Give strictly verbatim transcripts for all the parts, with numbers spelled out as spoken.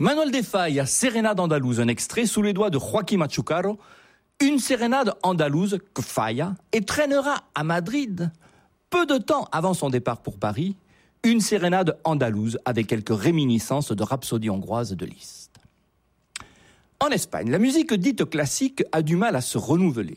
Manuel de Falla, Sérénade andalouse, un extrait sous les doigts de Joaquín Machucaro, une sérénade andalouse que Falla étreignera à Madrid, peu de temps avant son départ pour Paris, une sérénade andalouse avec quelques réminiscences de rhapsodie hongroise de Liszt. En Espagne, la musique dite classique a du mal à se renouveler.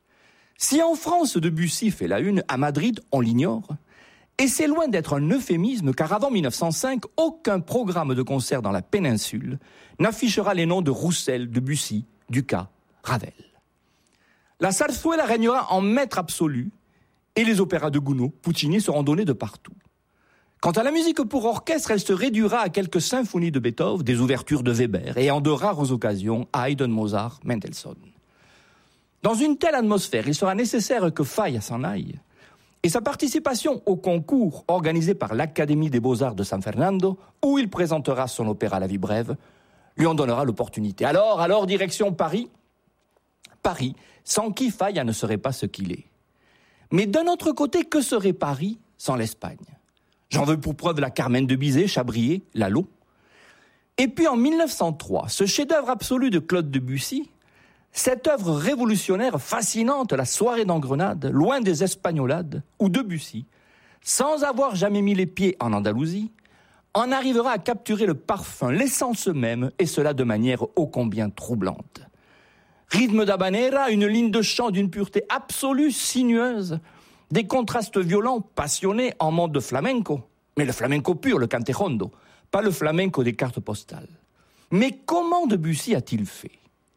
Si en France Debussy fait la une, à Madrid on l'ignore. Et c'est loin d'être un euphémisme, car avant mille neuf cent cinq, aucun programme de concert dans la péninsule n'affichera les noms de Roussel, Debussy, Dukas, Ravel. La zarzuela régnera en maître absolu, et les opéras de Gounod, Puccini seront donnés de partout. Quant à la musique pour orchestre, elle se réduira à quelques symphonies de Beethoven, des ouvertures de Weber, et en de rares occasions, à Haydn, Mozart, Mendelssohn. Dans une telle atmosphère, il sera nécessaire que Falla s'en aille, et sa participation au concours organisé par l'Académie des Beaux-Arts de San Fernando, où il présentera son opéra La Vie brève, lui en donnera l'opportunité. Alors, alors, direction Paris. Paris, sans qui Falla ne serait pas ce qu'il est. Mais d'un autre côté, que serait Paris sans l'Espagne ? J'en veux pour preuve la Carmen de Bizet, Chabrier, Lalo. Et puis en mille neuf cent trois, ce chef-d'œuvre absolu de Claude Debussy, cette œuvre révolutionnaire, fascinante, la soirée d'Engrenade, loin des espagnolades, où Debussy, sans avoir jamais mis les pieds en Andalousie, en arrivera à capturer le parfum, l'essence même, et cela de manière ô combien troublante. Rythme d'habanera, une ligne de chant d'une pureté absolue, sinueuse, des contrastes violents, passionnés en mode de flamenco, mais le flamenco pur, le cantejondo, pas le flamenco des cartes postales. Mais comment Debussy a-t-il fait ?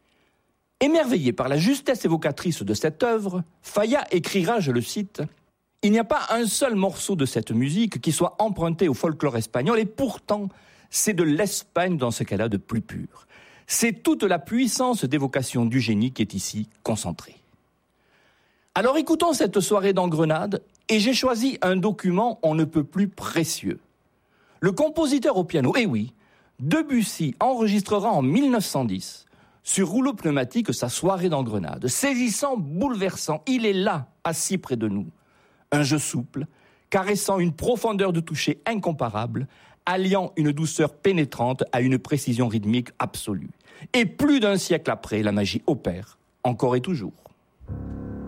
Émerveillé par la justesse évocatrice de cette œuvre, Falla écrira, je le cite, « Il n'y a pas un seul morceau de cette musique qui soit emprunté au folklore espagnol, et pourtant, c'est de l'Espagne dans ce qu'elle a de plus pur. C'est toute la puissance d'évocation du génie qui est ici concentrée. » Alors écoutons cette soirée d'Engrenade, et j'ai choisi un document on ne peut plus précieux. Le compositeur au piano, eh oui, Debussy enregistrera en mille neuf cent dix sur rouleau pneumatique sa soirée d'Engrenade. Saisissant, bouleversant, il est là, assis près de nous. Un jeu souple, caressant une profondeur de toucher incomparable, alliant une douceur pénétrante à une précision rythmique absolue. Et plus d'un siècle après, la magie opère, encore et toujours.